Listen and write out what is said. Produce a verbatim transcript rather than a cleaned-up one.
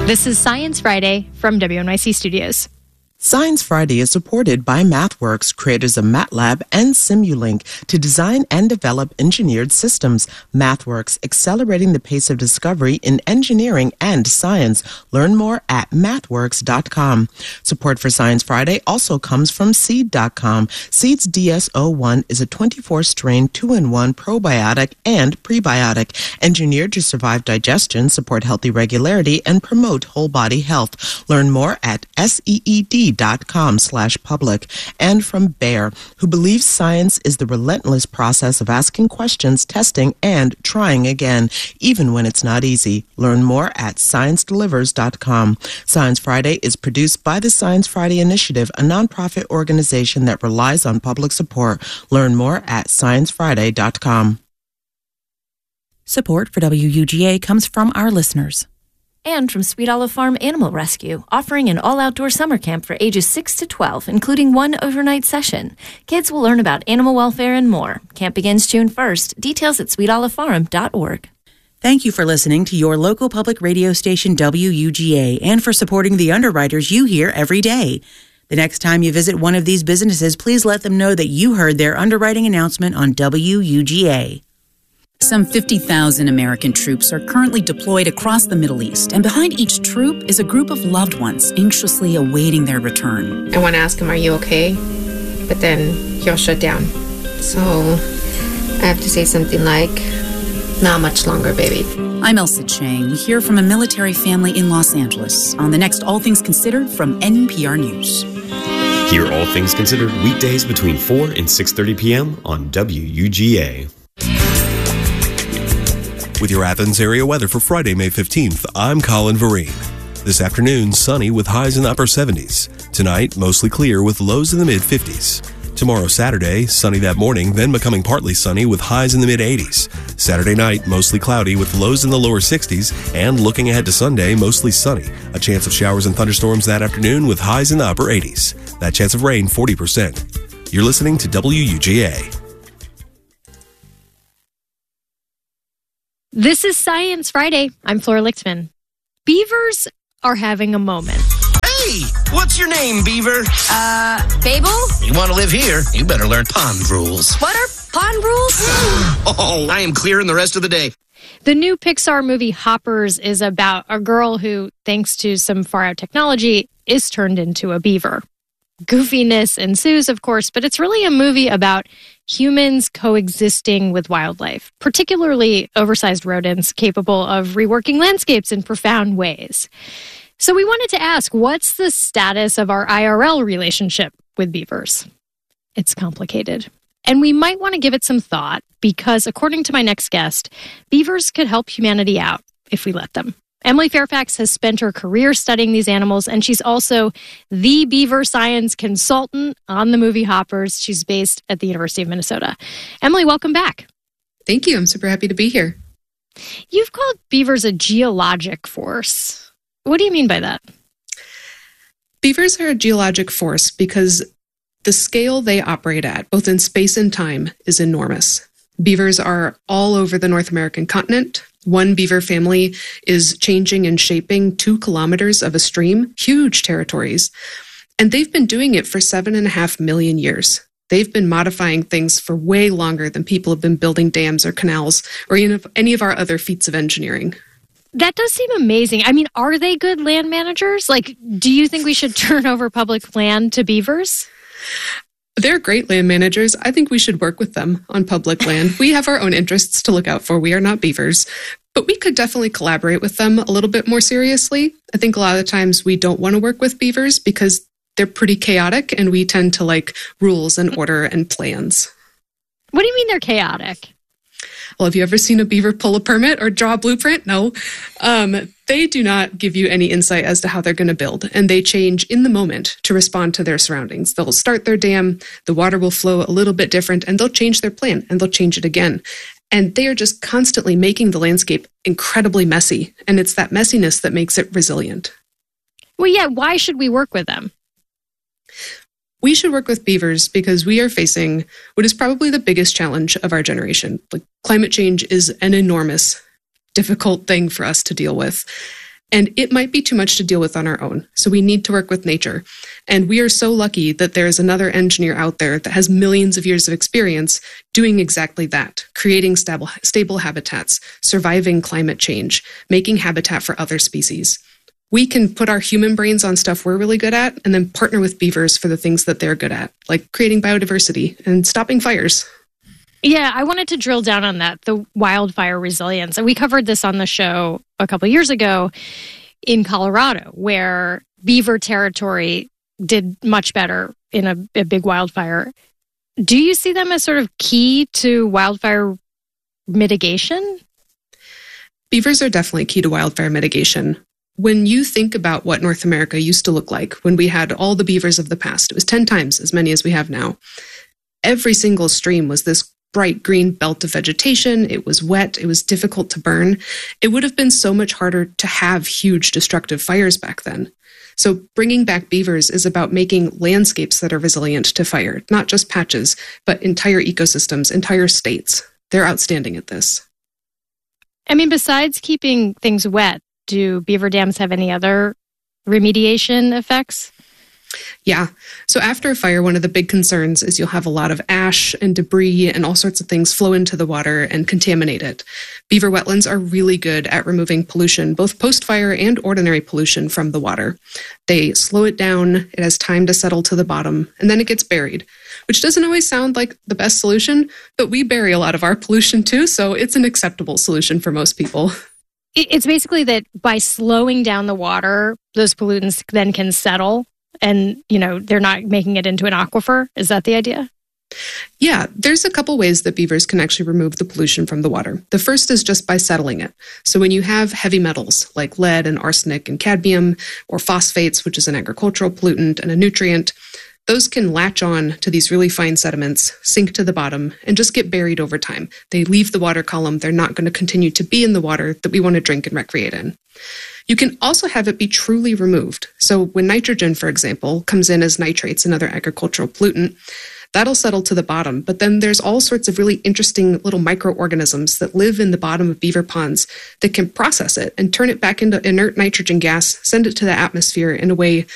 This is Science Friday from W N Y C Studios. Science Friday is supported by MathWorks, creators of MATLAB and Simulink, to design and develop engineered systems. MathWorks, accelerating the pace of discovery in engineering and science. Learn more at mathworks dot com. Support for Science Friday also comes from seed dot com. Seed's D S zero one is a twenty-four strain two in one probiotic and prebiotic, engineered to survive digestion, support healthy regularity, and promote whole body health. Learn more at seed dot com slash public. And from Bayer, who believes science is the relentless process of asking questions, testing, and trying again, even when it's not easy. Learn more at science delivers dot com. Science Friday is produced by the Science Friday Initiative, a nonprofit organization that relies on public support. Learn more at science friday dot com. Support for W U G A comes from our listeners. And from Sweet Olive Farm Animal Rescue, offering an all-outdoor summer camp for ages six to twelve, including one overnight session. Kids will learn about animal welfare and more. Camp begins June first. Details at sweet olive farm dot org. Thank you for listening to your local public radio station W U G A and for supporting the underwriters you hear every day. The next time you visit one of these businesses, please let them know that you heard their underwriting announcement on W U G A. Some fifty thousand American troops are currently deployed across the Middle East, and behind each troop is a group of loved ones anxiously awaiting their return. I want to ask him, are you okay? But then he'll shut down. So I have to say something like, not much longer, baby. I'm Elsa Chang. We hear from a military family in Los Angeles on the next All Things Considered from N P R News. Hear All Things Considered weekdays between four and six thirty p.m. on W U G A. With your Athens area weather for Friday, May fifteenth, I'm Colin Vereen. This afternoon, sunny with highs in the upper seventies. Tonight, mostly clear with lows in the mid-fifties. Tomorrow, Saturday, sunny that morning, then becoming partly sunny with highs in the mid-eighties. Saturday night, mostly cloudy with lows in the lower sixties. And looking ahead to Sunday, mostly sunny. A chance of showers and thunderstorms that afternoon with highs in the upper eighties. That chance of rain, forty percent. You're listening to W U G A. This is Science Friday. I'm Flora Lichtman. Beavers are having a moment. Hey, what's your name, Beaver? Uh, Babel? You want to live here, you better learn pond rules. What are pond rules? Oh, I am clearing the rest of the day. The new Pixar movie Hoppers is about a girl who, thanks to some far-out technology, is turned into a beaver. Goofiness ensues, of course, but it's really a movie about humans coexisting with wildlife, particularly oversized rodents capable of reworking landscapes in profound ways. So we wanted to ask, what's the status of our I R L relationship with beavers? It's complicated. And we might want to give it some thought because, according to my next guest, beavers could help humanity out if we let them. Emily Fairfax has spent her career studying these animals, and she's also the beaver science consultant on the movie Hoppers. She's based at the University of Minnesota. Emily, welcome back. Thank you. I'm super happy to be here. You've called beavers a geologic force. What do you mean by that? Beavers are a geologic force because the scale they operate at, both in space and time, is enormous. Beavers are all over the North American continent. One beaver family is changing and shaping two kilometers of a stream, huge territories. And they've been doing it for seven and a half million years. They've been modifying things for way longer than people have been building dams or canals or any of our other feats of engineering. That does seem amazing. I mean, are they good land managers? Like, do you think we should turn over public land to beavers? They're great land managers. I think we should work with them on public land. We have our own interests to look out for. We are not beavers. But we could definitely collaborate with them a little bit more seriously. I think a lot of the times we don't want to work with beavers because they're pretty chaotic and we tend to like rules and order and plans. What do you mean they're chaotic? Well, have you ever seen a beaver pull a permit or draw a blueprint? No. Um, they do not give you any insight as to how they're going to build, and they change in the moment to respond to their surroundings. They'll start their dam, the water will flow a little bit different, and they'll change their plan, and they'll change it again. And they are just constantly making the landscape incredibly messy, and it's that messiness that makes it resilient. Well, yeah, why should we work with them? We should work with beavers because we are facing what is probably the biggest challenge of our generation. Like, climate change is an enormous, difficult thing for us to deal with. And it might be too much to deal with on our own. So we need to work with nature. And we are so lucky that there is another engineer out there that has millions of years of experience doing exactly that, creating stable, stable habitats, surviving climate change, making habitat for other species. We can put our human brains on stuff we're really good at and then partner with beavers for the things that they're good at, like creating biodiversity and stopping fires. Yeah, I wanted to drill down on that, the wildfire resilience. And we covered this on the show a couple of years ago in Colorado, where beaver territory did much better in a, a big wildfire. Do you see them as sort of key to wildfire mitigation? Beavers are definitely key to wildfire mitigation. When you think about what North America used to look like when we had all the beavers of the past, it was ten times as many as we have now. Every single stream was this bright green belt of vegetation. It was wet. It was difficult to burn. It would have been so much harder to have huge destructive fires back then. So bringing back beavers is about making landscapes that are resilient to fire, not just patches, but entire ecosystems, entire states. They're outstanding at this. I mean, besides keeping things wet, do beaver dams have any other remediation effects? Yeah. So after a fire, one of the big concerns is you'll have a lot of ash and debris and all sorts of things flow into the water and contaminate it. Beaver wetlands are really good at removing pollution, both post-fire and ordinary pollution from the water. They slow it down, it has time to settle to the bottom, and then it gets buried, which doesn't always sound like the best solution, but we bury a lot of our pollution too, so it's an acceptable solution for most people. It's basically that by slowing down the water, those pollutants then can settle. And, you know, they're not making it into an aquifer. Is that the idea? Yeah, there's a couple ways that beavers can actually remove the pollution from the water. The first is just by settling it. So when you have heavy metals like lead and arsenic and cadmium, or phosphates, which is an agricultural pollutant and a nutrient, those can latch on to these really fine sediments, sink to the bottom, and just get buried over time. They leave the water column. They're not going to continue to be in the water that we want to drink and recreate in. You can also have it be truly removed. So when nitrogen, for example, comes in as nitrates, another agricultural pollutant, that'll settle to the bottom. But then there's all sorts of really interesting little microorganisms that live in the bottom of beaver ponds that can process it and turn it back into inert nitrogen gas, send it to the atmosphere in a way